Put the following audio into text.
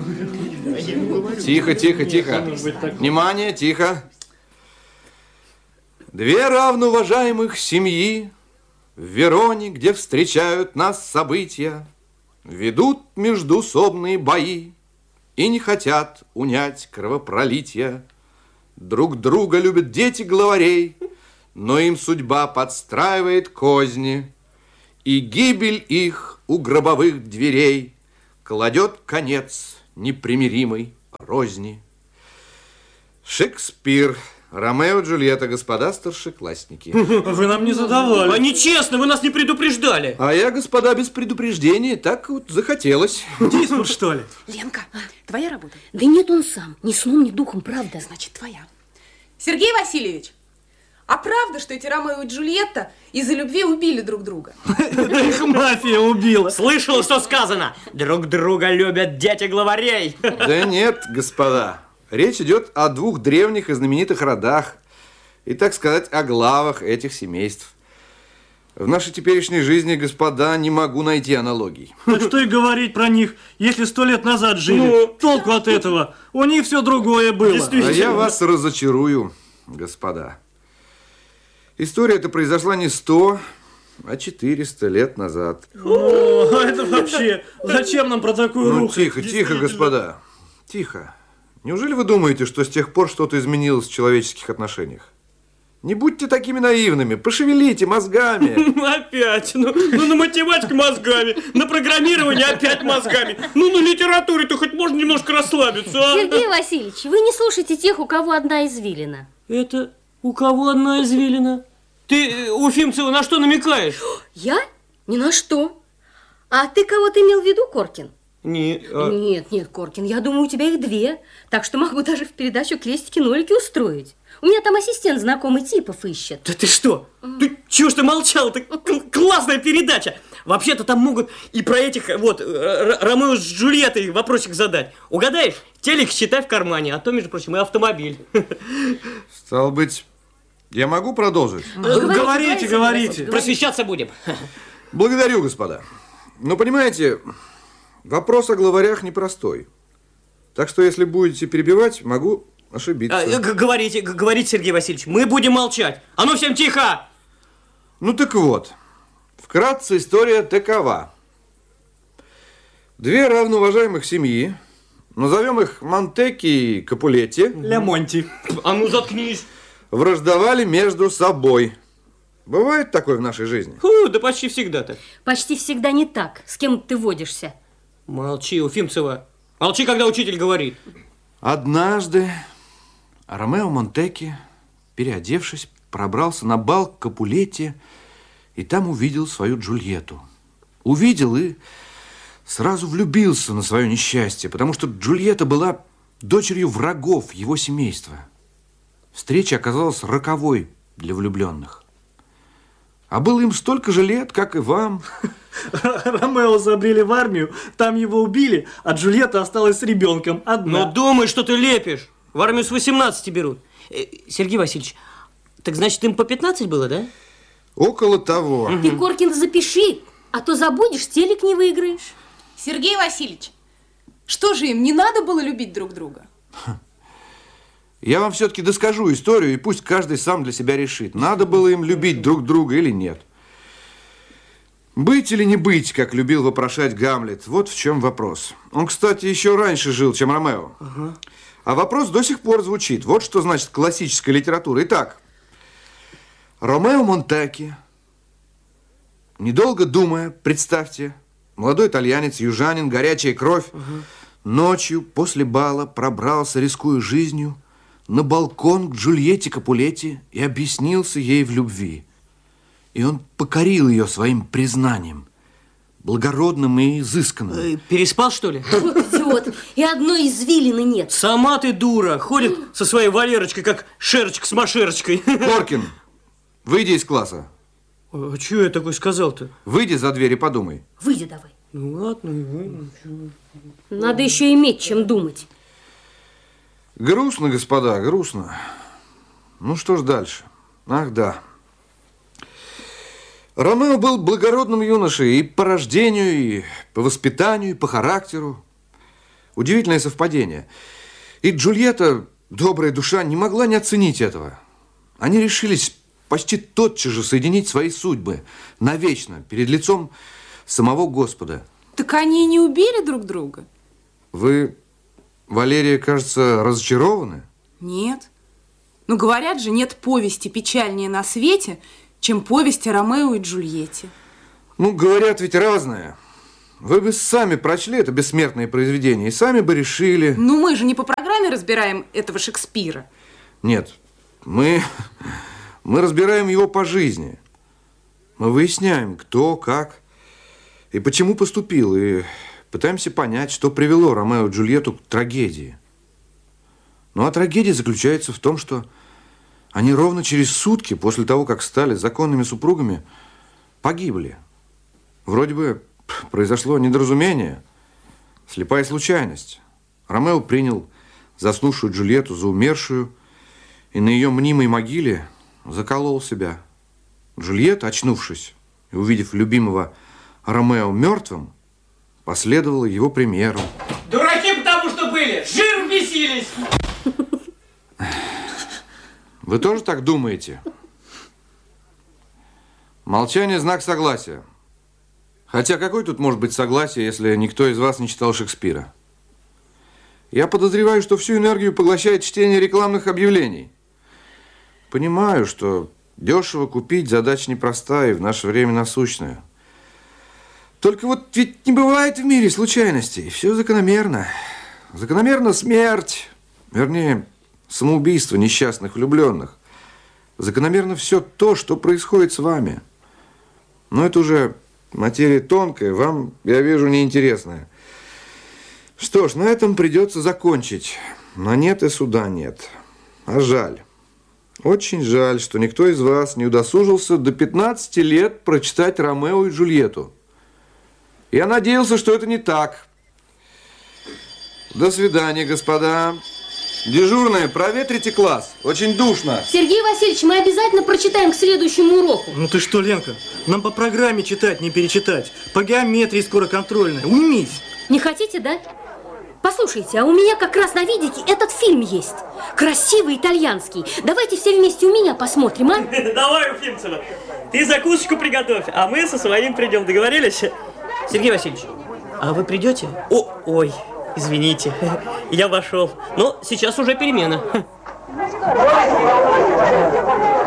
Тихо, тихо, тихо. Внимание, тихо. Две равноуважаемых семьи в Вероне, где встречают нас события, ведут междуусобные бои и не хотят унять кровопролития. Друг друга любят дети главарей, но им судьба подстраивает козни, и гибель их у гробовых дверей кладет конец непримиримой розни. Шекспир. Ромео и Джульетта, господа старшеклассники. Вы нам не задавали. А нечестно, вы нас не предупреждали. А я, господа, без предупреждения, так вот захотелось. Диспут, что ли? Ленка, твоя работа? Да нет, он сам. Ни сном, ни духом, правда. Значит, твоя. Сергей Васильевич, а правда, что эти Ромео и Джульетта из-за любви убили друг друга? Да их мафия убила. Слышал, что сказано? Друг друга любят дети главарей. Да нет, господа. Речь идет о двух древних и знаменитых родах, и, так сказать, о главах этих семейств. В нашей теперешней жизни, господа, не могу найти аналогий. Так что и говорить про них, если 100 лет назад жили. Толку от этого. У них все другое было. А я вас разочарую, господа. История эта произошла не 100, а 400 лет назад. О, это вообще... Зачем нам про такую Ну, рухлядь? тихо, тихо, господа. Тихо. Неужели вы думаете, что с тех пор что-то изменилось в человеческих отношениях? Не будьте такими наивными, пошевелите мозгами. Опять. Ну на математику мозгами, на программирование опять мозгами. Ну на литературе-то хоть можно немножко расслабиться, а? Сергей Васильевич, вы не слушайте тех, у кого одна извилина. Это у кого одна извилина? Ты, Уфимцева, на что намекаешь? Я? Ни на что. А ты кого-то имел в виду, Коркин? Нет, Коркин, я думаю, у тебя их две. Так что могу даже в передачу крестики-нолики устроить. У меня там ассистент знакомый типов ищет. Да ты что? Ты чего ж ты молчал? Это классная передача. Вообще-то там могут и про этих вот Ромео с Джульеттой вопросик задать. Угадаешь? Телек считай в кармане, а то, между прочим, и автомобиль. Стало быть, я могу продолжить? Говорите. Просвещаться будем. Благодарю, господа. Но понимаете, вопрос о главарях непростой. Так что, если будете перебивать, могу ошибиться. Говорите, Сергей Васильевич, мы будем молчать. А ну всем тихо! Ну так вот, вкратце история такова. Две равноуважаемых семьи, назовем их Монтеки и Капулетти, Ля Монти. А ну заткнись. враждовали между собой. Бывает такое в нашей жизни? Фу, да почти всегда так. Почти всегда не так. С кем ты водишься? Молчи, Уфимцева. Молчи, когда учитель говорит. Однажды Ромео Монтеки, переодевшись, пробрался на бал к Капулетти и там увидел свою Джульетту. Увидел и сразу влюбился на свое несчастье, потому что Джульетта была дочерью врагов его семейства. Встреча оказалась роковой для влюбленных. А было им столько же лет, как и вам. Ромео забрели в армию, там его убили, а Джульетта осталась с ребенком одна. Ну думай, что ты лепишь. В армию с 18 берут. Сергей Васильевич, так значит, им по 15 было, да? Около того. Ты, Коркин, запиши, а то забудешь, телек не выиграешь. Сергей Васильевич, что же им, не надо было любить друг друга? Я вам все-таки доскажу историю, и пусть каждый сам для себя решит, надо было им любить друг друга или нет. Быть или не быть, как любил вопрошать Гамлет, вот в чем вопрос. Он, кстати, еще раньше жил, чем Ромео. А вопрос до сих пор звучит. Вот что значит классическая литература. Итак, Ромео Монтеки, недолго думая, представьте, молодой итальянец, южанин, горячая кровь, ночью после бала пробрался, рискуя жизнью, на балкон к Джульетте Капулетти и объяснился ей в любви. И он покорил ее своим признанием, благородным и изысканным. Переспал, что ли? Вот идиот, и одной извилины нет. Сама ты дура, ходит со своей Валерочкой, как Шерочка с Машерочкой. Коркин, выйди из класса. А что я такой сказал-то? Выйди за дверь и подумай. Выйди давай. Ну ладно, Надо еще иметь чем думать. Грустно, господа, грустно. Ну что ж дальше? Ах, да. Ромео был благородным юношей и по рождению, и по воспитанию, и по характеру. Удивительное совпадение. И Джульетта, добрая душа, не могла не оценить этого. Они решились почти тотчас же соединить свои судьбы навечно перед лицом самого Господа. Так они и не убили друг друга? Вы, Валерия, кажется, разочарованы? Нет. Но говорят же, нет повести печальнее на свете, чем повесть о Ромео и Джульетте. Ну, говорят ведь разное. Вы бы сами прочли это бессмертное произведение и сами бы решили... Ну, мы же не по программе разбираем этого Шекспира. Нет, мы разбираем его по жизни. Мы выясняем, кто, как и почему поступил, и пытаемся понять, что привело Ромео и Джульетту к трагедии. Ну, а трагедия заключается в том, что они ровно через сутки после того, как стали законными супругами, погибли. Вроде бы произошло недоразумение, слепая случайность. Ромео принял заснувшую Джульетту за умершую и на ее мнимой могиле заколол себя. Джульетта, очнувшись и увидев любимого Ромео мертвым, последовала его примеру. Дураки потому что были, жир бесились. Вы тоже так думаете? Молчание – знак согласия. Хотя какое тут может быть согласие, если никто из вас не читал Шекспира? Я подозреваю, что всю энергию поглощает чтение рекламных объявлений. Понимаю, что дешево купить задача непростая и в наше время насущная. Только вот ведь не бывает в мире случайностей. Все закономерно. Закономерна смерть, вернее, самоубийство несчастных влюбленных. Закономерно все то, что происходит с вами. Но это уже материя тонкая, вам, я вижу, неинтересная. Что ж, на этом придется закончить. Но нет и суда нет. А жаль. Очень жаль, что никто из вас не удосужился до 15 лет прочитать Ромео и Джульетту. Я надеялся, что это не так. До свидания, господа. Дежурная, проветрите класс. Очень душно. Сергей Васильевич, мы обязательно прочитаем к следующему уроку. Ну ты что, Ленка, нам по программе читать, не перечитать. По геометрии скоро контрольная. Уймись. Не хотите, да? Послушайте, а у меня как раз на видике этот фильм есть. Красивый, итальянский. Давайте все вместе у меня посмотрим, а? Давай, Уфимцева, ты закусочку приготовь, а мы со своим придем. Договорились? Сергей Васильевич, а вы придете? Ой, извините, я вошел. Но сейчас уже перемена.